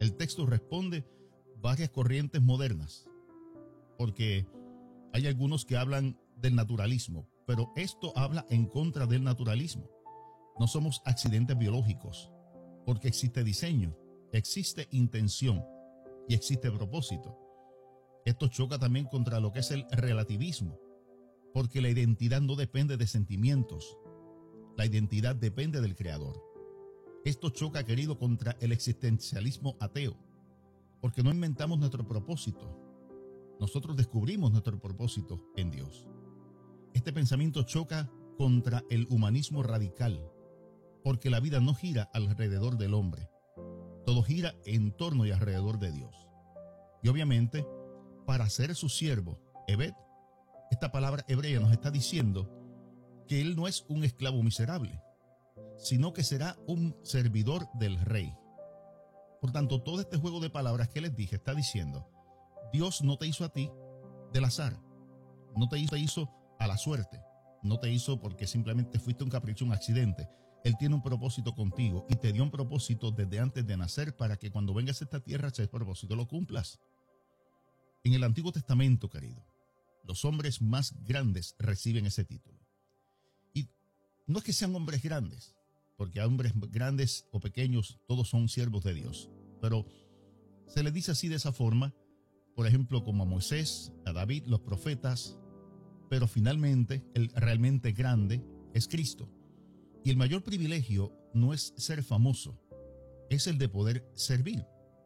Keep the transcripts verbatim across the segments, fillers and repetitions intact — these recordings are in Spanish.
el texto responde varias corrientes modernas, porque hay algunos que hablan del naturalismo, pero esto habla en contra del naturalismo. No somos accidentes biológicos, porque existe diseño, existe intención y existe propósito. Esto choca también contra lo que es el relativismo, porque la identidad no depende de sentimientos, la identidad depende del Creador. Esto choca, querido, contra el existencialismo ateo, porque no inventamos nuestro propósito, nosotros descubrimos nuestro propósito en Dios. Este pensamiento choca contra el humanismo radical, porque la vida no gira alrededor del hombre, todo gira en torno y alrededor de Dios. Y obviamente, para ser su siervo, Eved, esta palabra hebrea nos está diciendo que él no es un esclavo miserable, sino que será un servidor del rey. Por tanto, todo este juego de palabras que les dije está diciendo, Dios no te hizo a ti del azar, no te hizo, te hizo a la suerte, no te hizo porque simplemente fuiste un capricho, un accidente. Él tiene un propósito contigo y te dio un propósito desde antes de nacer para que cuando vengas a esta tierra ese propósito lo cumplas. En el Antiguo Testamento, querido, los hombres más grandes reciben ese título. Y no es que sean hombres grandes, porque a hombres grandes o pequeños todos son siervos de Dios, pero se les dice así de esa forma, por ejemplo, como a Moisés, a David, los profetas, pero finalmente el realmente grande es Cristo. Y el mayor privilegio no es ser famoso, es el de poder servir.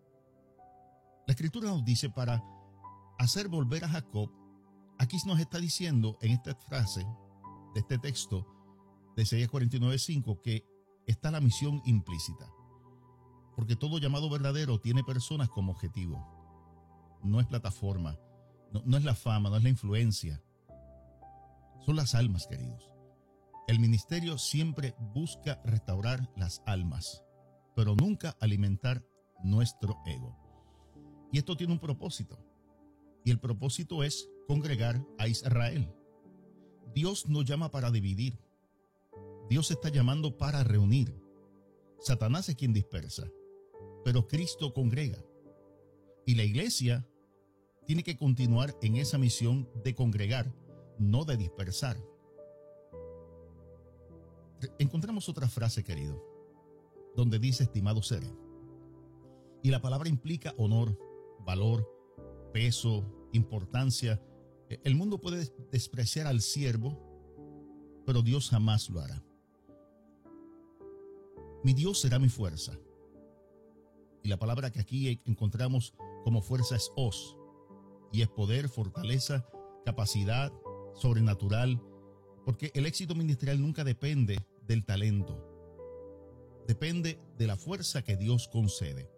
La Escritura nos dice para hacer volver a Jacob, aquí nos está diciendo en esta frase de este texto de Isaías cuarenta y nueve cinco que está la misión implícita. Porque todo llamado verdadero tiene personas como objetivo. No es plataforma, no, no es la fama, no es la influencia. Son las almas, queridos. El ministerio siempre busca restaurar las almas, pero nunca alimentar nuestro ego. Y esto tiene un propósito. Y el propósito es congregar a Israel. Dios no llama para dividir. Dios está llamando para reunir. Satanás es quien dispersa, pero Cristo congrega. Y la iglesia tiene que continuar en esa misión de congregar, no de dispersar. Encontramos otra frase, querido, donde dice estimado ser. Y la palabra implica honor, valor, peso, importancia. El mundo puede despreciar al siervo, pero Dios jamás lo hará. Mi Dios será mi fuerza. Y la palabra que aquí encontramos como fuerza es os, y es poder, fortaleza, capacidad sobrenatural, porque el éxito ministerial nunca depende del talento, depende de la fuerza que Dios concede.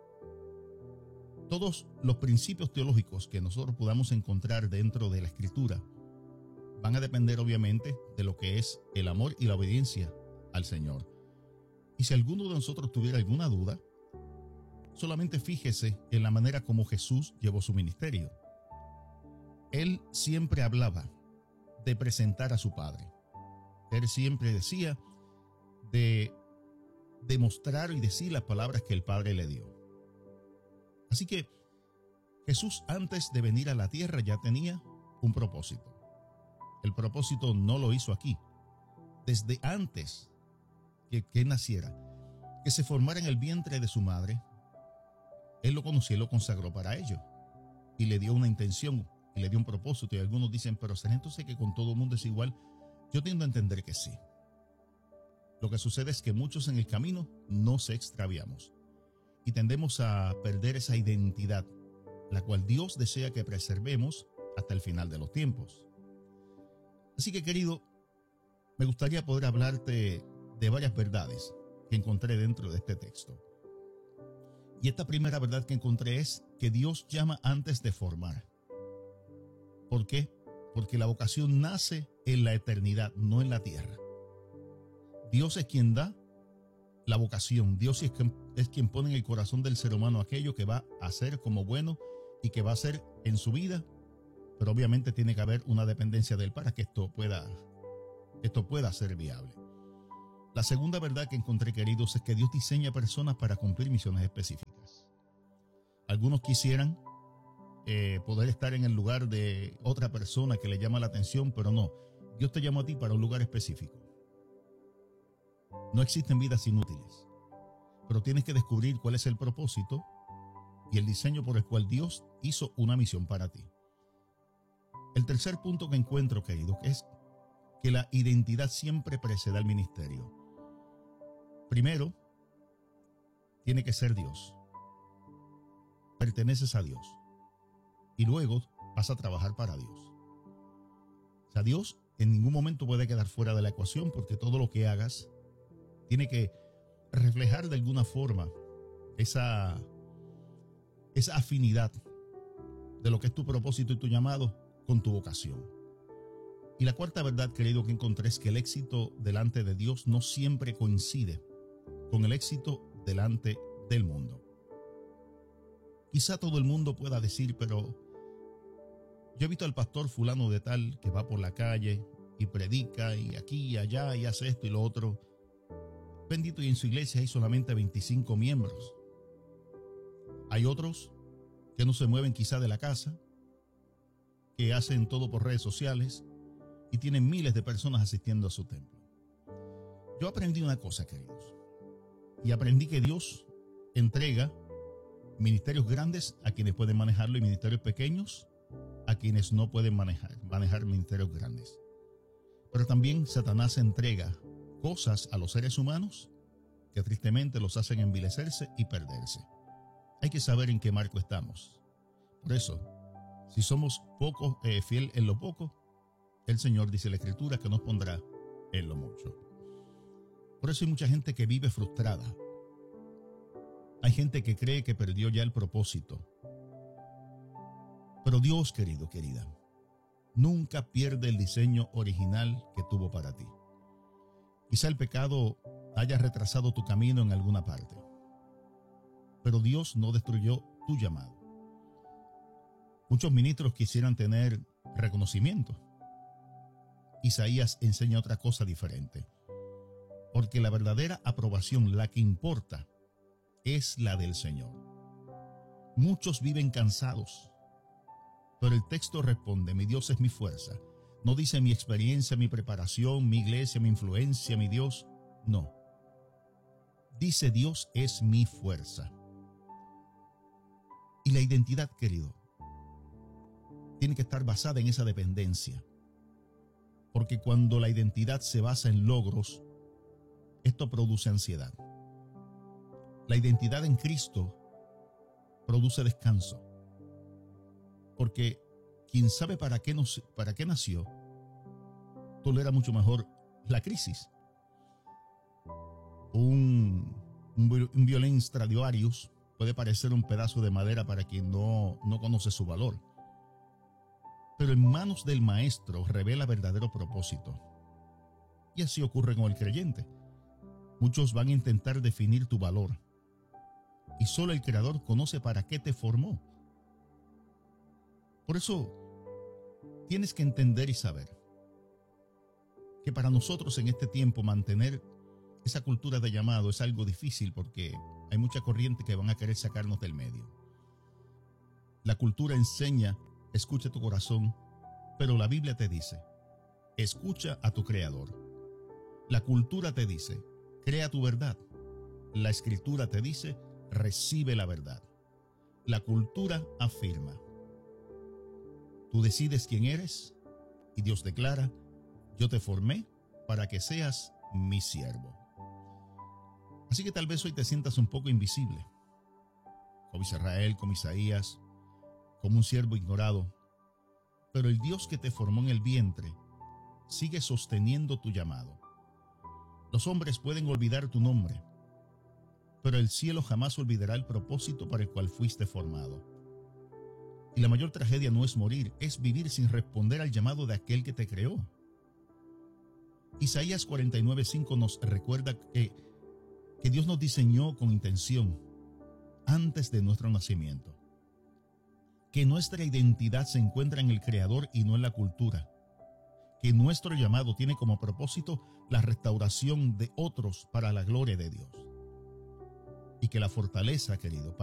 Todos los principios teológicos que nosotros podamos encontrar dentro de la Escritura van a depender obviamente de lo que es el amor y la obediencia al Señor. Y si alguno de nosotros tuviera alguna duda, solamente fíjese en la manera como Jesús llevó su ministerio. Él siempre hablaba de presentar a su Padre. Él siempre decía de demostrar y decir las palabras que el Padre le dio. Así que Jesús, antes de venir a la tierra, ya tenía un propósito. El propósito no lo hizo aquí. Desde antes que, que naciera, que se formara en el vientre de su madre, Él lo conoció y lo consagró para ello. Y le dio una intención y le dio un propósito. Y algunos dicen, pero ¿será entonces que con todo el mundo es igual? Yo tiendo a entender que sí. Lo que sucede es que muchos en el camino nos extraviamos y tendemos a perder esa identidad, la cual Dios desea que preservemos hasta el final de los tiempos. Así que, querido, me gustaría poder hablarte de varias verdades que encontré dentro de este texto. Y esta primera verdad que encontré es que Dios llama antes de formar. ¿Por qué? Porque la vocación nace en la eternidad, no en la tierra. Dios es quien da la vocación. Dios es quien, es quien pone en el corazón del ser humano aquello que va a hacer como bueno y que va a hacer en su vida. Pero obviamente tiene que haber una dependencia de Él para que esto pueda, esto pueda ser viable. La segunda verdad que encontré, queridos, es que Dios diseña personas para cumplir misiones específicas. Algunos quisieran eh, poder estar en el lugar de otra persona que le llama la atención, pero no. Dios te llamó a ti para un lugar específico. No existen vidas inútiles, pero tienes que descubrir cuál es el propósito y el diseño por el cual Dios hizo una misión para ti. El tercer punto que encuentro, querido, es que la identidad siempre precede al ministerio. Primero, tiene que ser Dios. Perteneces a Dios. Y luego vas a trabajar para Dios. O sea, Dios en ningún momento puede quedar fuera de la ecuación, porque todo lo que hagas tiene que reflejar de alguna forma esa, esa afinidad de lo que es tu propósito y tu llamado con tu vocación. Y la cuarta verdad, querido, que encontré es que el éxito delante de Dios no siempre coincide con el éxito delante del mundo. Quizá todo el mundo pueda decir, pero yo he visto al pastor fulano de tal que va por la calle y predica y aquí y allá y hace esto y lo otro. Bendito, y en su iglesia hay solamente veinticinco miembros. Hay otros que no se mueven quizá de la casa, que hacen todo por redes sociales y tienen miles de personas asistiendo a su templo. Yo aprendí una cosa, queridos, y aprendí que Dios entrega ministerios grandes a quienes pueden manejarlo y ministerios pequeños a quienes no pueden manejar, manejar ministerios grandes. Pero también Satanás entrega cosas a los seres humanos que tristemente los hacen envilecerse y perderse. Hay que saber en qué marco estamos. Por eso, si somos poco eh, fiel en lo poco, el Señor dice en la Escritura que nos pondrá en lo mucho. Por eso hay mucha gente que vive frustrada. Hay gente que cree que perdió ya el propósito. Pero Dios, querido, querida, nunca pierde el diseño original que tuvo para ti. Quizá el pecado haya retrasado tu camino en alguna parte, pero Dios no destruyó tu llamado. Muchos ministros quisieran tener reconocimiento. Isaías enseña otra cosa diferente, porque la verdadera aprobación, la que importa, es la del Señor. Muchos viven cansados, pero el texto responde: mi Dios es mi fuerza. No dice mi experiencia, mi preparación, mi iglesia, mi influencia, mi Dios. No. Dice Dios es mi fuerza. Y la identidad, querido, tiene que estar basada en esa dependencia. Porque cuando la identidad se basa en logros, esto produce ansiedad. La identidad en Cristo produce descanso. Porque quien sabe para qué, nos, para qué nació, tolera mucho mejor la crisis. Un, un, un violín Stradivarius puede parecer un pedazo de madera para quien no, no conoce su valor. Pero en manos del maestro revela verdadero propósito. Y así ocurre con el creyente. Muchos van a intentar definir tu valor. Y solo el Creador conoce para qué te formó. Por eso, tienes que entender y saber que para nosotros en este tiempo mantener esa cultura de llamado es algo difícil, porque hay mucha corriente que van a querer sacarnos del medio. La cultura enseña: escucha tu corazón, pero la Biblia te dice: escucha a tu Creador. La cultura te dice: crea tu verdad. La Escritura te dice: recibe la verdad. La cultura afirma: tú decides quién eres, y Dios declara: yo te formé para que seas mi siervo. Así que tal vez hoy te sientas un poco invisible, como Israel, como Isaías, como un siervo ignorado. Pero el Dios que te formó en el vientre sigue sosteniendo tu llamado. Los hombres pueden olvidar tu nombre, pero el cielo jamás olvidará el propósito para el cual fuiste formado. Y la mayor tragedia no es morir, es vivir sin responder al llamado de aquel que te creó. Isaías cuarenta y nueve cinco nos recuerda que, que Dios nos diseñó con intención antes de nuestro nacimiento. Que nuestra identidad se encuentra en el Creador y no en la cultura. Que nuestro llamado tiene como propósito la restauración de otros para la gloria de Dios. Y que la fortaleza, querido,